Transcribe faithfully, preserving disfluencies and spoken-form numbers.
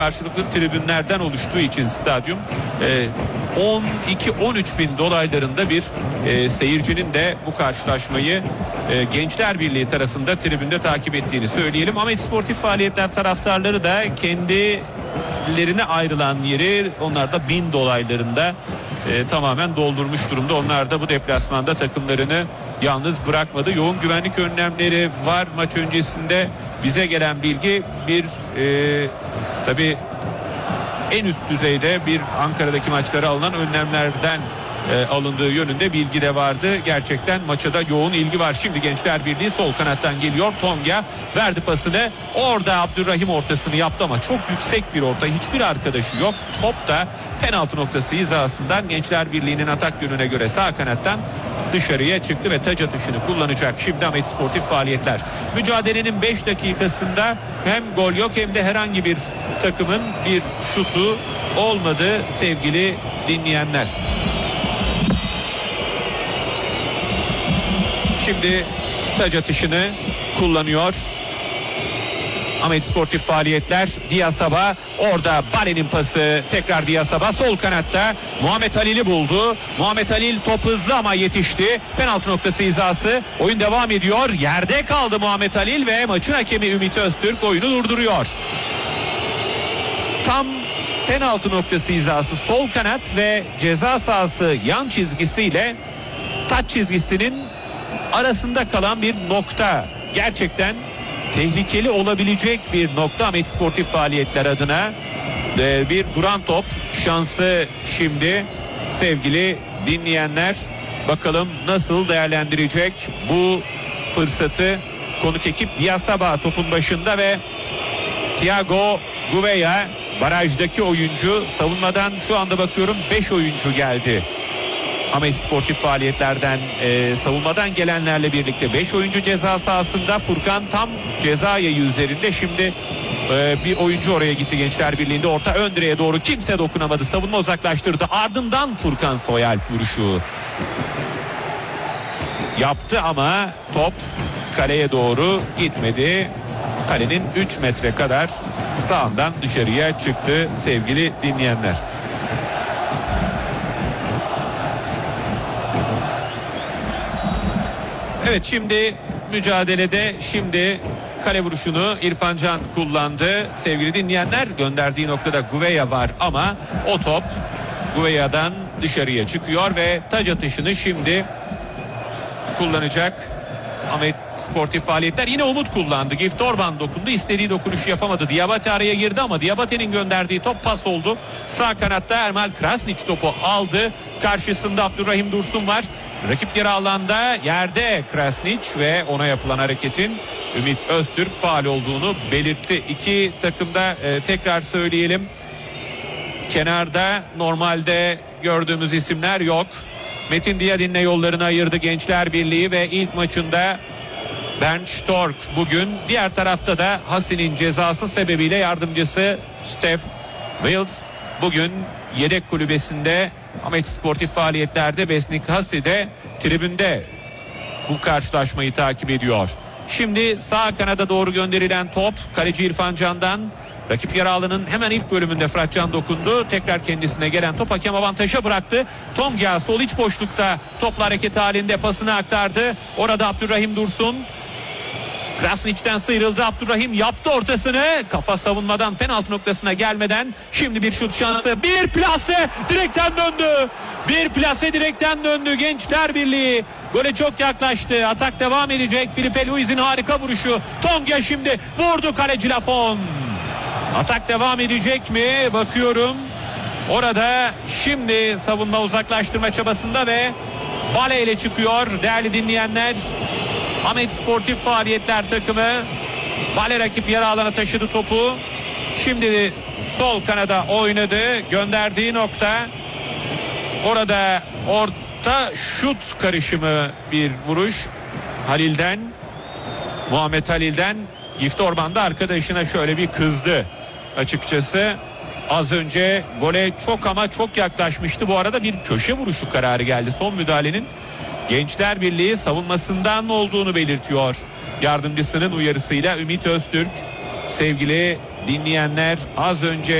karşılıklı tribünlerden oluştuğu için stadyum on iki on üç bin dolaylarında bir e, seyircinin de bu karşılaşmayı e, Gençler Birliği tarafında tribünde takip ettiğini söyleyelim. Ahmet Sportif Faaliyetler taraftarları da kendilerine ayrılan yeri onlar da bin dolaylarında e, tamamen doldurmuş durumda. Onlar da bu deplasmanda takımlarını yalnız bırakmadı. Yoğun güvenlik önlemleri var. Maç öncesinde bize gelen bilgi bir e, tabii en üst düzeyde bir Ankara'daki maçlara alınan önlemlerden e, alındığı yönünde bilgi de vardı. Gerçekten maça da yoğun ilgi var. Şimdi Gençler Birliği sol kanattan geliyor. Tonga verdi pasını. Orada Abdurrahim ortasını yaptı ama çok yüksek bir orta. Hiçbir arkadaşı yok. Top da penaltı noktası hizasından Gençler Birliği'nin atak yönüne göre sağ kanattan dışarıya çıktı ve taç atışını kullanacak şimdi Ahmet Sportif Faaliyetler. Mücadelenin beş dakikasında hem gol yok hem de herhangi bir takımın bir şutu olmadı sevgili dinleyenler. Şimdi taç atışını kullanıyor Ahmet Sportif Faaliyetler. Diyasaba orada, Bale'nin pası tekrar Diyasaba sol kanatta Muhammed Halil'i buldu. Muhammed Halil top hızlı ama yetişti. Penaltı noktası hizası. Oyun devam ediyor. Yerde kaldı Muhammed Halil ve maçın hakemi Ümit Öztürk oyunu durduruyor. Tam penaltı noktası hizası sol kanat ve ceza sahası yan çizgisiyle taç çizgisinin arasında kalan bir nokta. Gerçekten tehlikeli olabilecek bir nokta Ahmet Sportif Faaliyetler adına. Ee, bir duran top şansı şimdi sevgili dinleyenler. Bakalım nasıl değerlendirecek bu fırsatı konuk ekip. Diyasaba topun başında ve Thiago Gouveia barajdaki oyuncu. Savunmadan şu anda bakıyorum beş oyuncu geldi. Ahmet Sportif Faaliyetlerden e, savunmadan gelenlerle birlikte beş oyuncu ceza sahasında. Furkan tam ceza yayı üzerinde. Şimdi e, bir oyuncu oraya gitti Gençler Birliği'nde. Orta ön direğe doğru kimse dokunamadı. Savunma uzaklaştırdı. Ardından Furkan Soyalp vuruşu yaptı ama top kaleye doğru gitmedi. Kalenin üç metre kadar sağından dışarıya çıktı sevgili dinleyenler. Evet, şimdi mücadelede şimdi kale vuruşunu İrfan Can kullandı. Sevgili dinleyenler, gönderdiği noktada Gouveia var ama o top Gouveia'dan dışarıya çıkıyor ve taç atışını şimdi kullanacak Ahmet Sportif Faaliyetler. Yine Umut kullandı. Gift Orban dokundu. İstediği dokunuşu yapamadı. Diabate araya girdi ama Diabate'nin gönderdiği top pas oldu. Sağ kanatta Ermal Krasnić topu aldı. Karşısında Abdurrahim Dursun var. Rakip yarı alanda yerde Krasnić ve ona yapılan hareketin Ümit Öztürk faul olduğunu belirtti. İki takımda e, tekrar söyleyelim. Kenarda normalde gördüğümüz isimler yok. Metin Diyadin'le yollarını ayırdı Gençler Birliği ve ilk maçında Bernd Stork bugün. Diğer tarafta da Hasi'nin cezası sebebiyle yardımcısı Stef Wils bugün yedek kulübesinde. Ahmet Sportif Faaliyetlerde Besnik Hasi de tribünde bu karşılaşmayı takip ediyor. Şimdi sağ kanada doğru gönderilen top kaleci İrfan Can'dan. Rakip yarı alanın hemen ilk bölümünde Fırat Can dokundu. Tekrar kendisine gelen top hakem avantaja bıraktı. Tonga sol iç boşlukta topla hareket halinde pasını aktardı. Orada Abdurrahim Dursun. Krasnić'ten sıyrıldı. Abdurrahim yaptı ortasını. Kafa savunmadan penaltı noktasına gelmeden şimdi bir şut şansı. Bir plase direkten döndü. Bir plase direkten döndü. Gençler Birliği gole çok yaklaştı. Atak devam edecek. Filipe Luiz'in harika vuruşu. Tonga şimdi vurdu, kaleci Lafon. Atak devam edecek mi? Bakıyorum. Orada şimdi savunma uzaklaştırma çabasında ve Bale ile çıkıyor değerli dinleyenler. Ahmet Sportif Faaliyetler takımı. Bale rakip yarı alana taşıdı topu. Şimdi sol kanada oynadı. Gönderdiği nokta. Orada orta şut karışımı bir vuruş. Halil'den. Muhammed Halil'den. Gift Orban da arkadaşına şöyle bir kızdı açıkçası. Az önce gole çok ama çok yaklaşmıştı. Bu arada bir köşe vuruşu kararı geldi. Son müdahalenin Gençler Birliği savunmasından olduğunu belirtiyor. Yardımcısının uyarısıyla Ümit Öztürk sevgili dinleyenler az önce